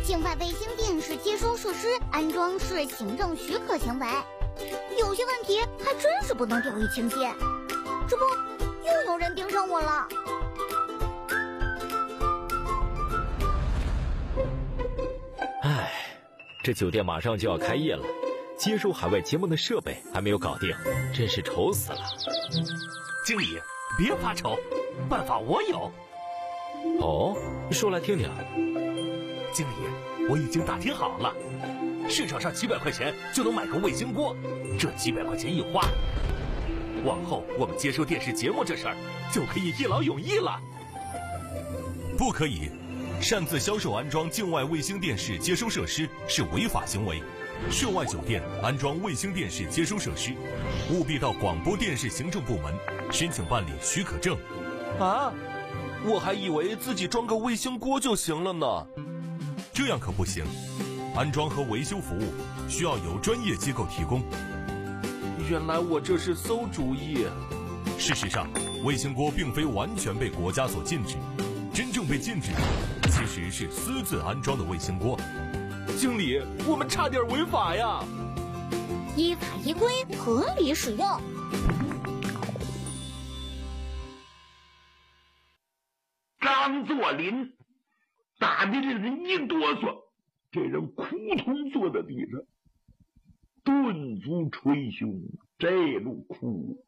境外卫星电视接收设施安装是行政许可行为，有些问题还真是不能掉以轻心。这不，又有人盯上我了。 唉，这酒店马上就要开业了，接收海外节目的设备还没有搞定，真是愁死了。 经理，别发愁，办法我有。 哦，说来听听。 经理，我已经打听好了，市场上几百块钱就能买个卫星锅，这几百块钱一花，往后我们接收电视节目这事儿就可以一劳永逸了。 不可以，擅自销售安装境外卫星电视接收设施是违法行为。涉外酒店安装卫星电视接收设施，务必到广播电视行政部门申请办理许可证。 啊，我还以为自己装个卫星锅就行了呢。 这样可不行，安装和维修服务需要由专业机构提供。 原来我这是馊主意。 事实上，卫星锅并非完全被国家所禁止，真正被禁止的其实是私自安装的卫星锅。 经理，我们差点违法呀！ 依法依规，合理使用。 张作霖打的这人一哆嗦，这人扑通坐在地上，顿足捶胸，这路哭，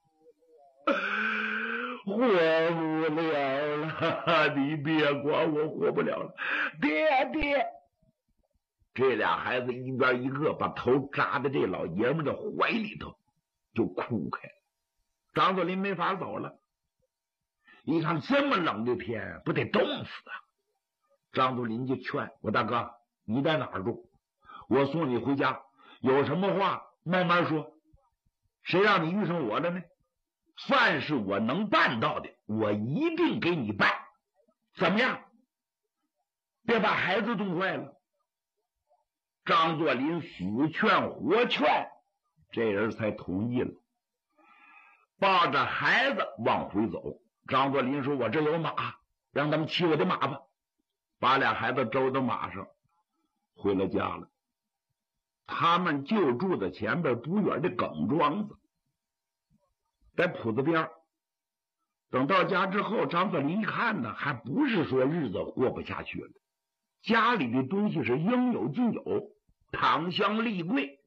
活不了了，你别管我，活不了了，爹！这俩孩子一边一个把头扎在这老爷们的怀里头，就哭开了。张作霖没法走了，一看这么冷的天，不得冻死啊！张作霖就劝我大哥，你在哪儿住？我送你回家，有什么话慢慢说，谁让你遇上我了呢？凡是我能办到的，我一定给你办。怎么样？别把孩子冻坏了。张作霖死劝活劝，这人才同意了，抱着孩子往回走。张作霖说，我这有马，让他们骑我的马吧。把俩孩子周到马上回了家了。他们就住在前边不远的耿庄子，在铺子边。等到家之后，张作霖一看呢，还不是说日子过不下去了，家里的东西是应有尽有，糖香立柜，